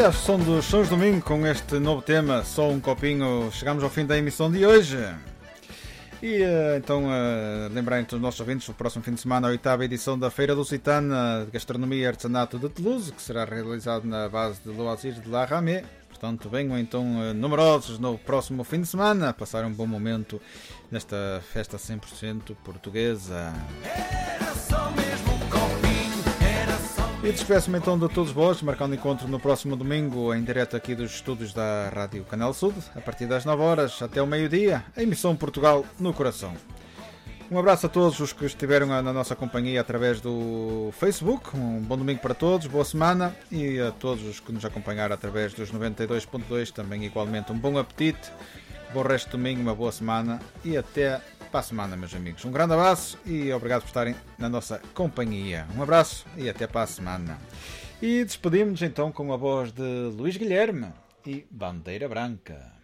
a som dos Sons Domingo com este novo tema, Só um Copinho. Chegamos ao fim da emissão de hoje. E então, lembrarem todos os nossos ouvintes, o próximo fim de semana, a 8ª edição da Feira Lusitana de Gastronomia e Artesanato de Toulouse, que será realizado na base de Loisirs de La Ramée. Portanto, venham então numerosos no próximo fim de semana a passar um bom momento nesta festa 100% portuguesa. E despeço-me então de todos vós, marcando encontro no próximo domingo em direto aqui dos estúdios da Rádio Canal Sud, a partir das 9 horas até o meio-dia, a emissão Portugal no Coração. Um abraço a todos os que estiveram na nossa companhia através do Facebook, um bom domingo para todos, boa semana, e a todos os que nos acompanharam através dos 92.2 também igualmente um bom apetite, bom resto de domingo, uma boa semana e até para a semana, meus amigos. Um grande abraço e obrigado por estarem na nossa companhia. Um abraço e até para a semana. E despedimos-nos então com a voz de Luís Guilherme e Bandeira Branca.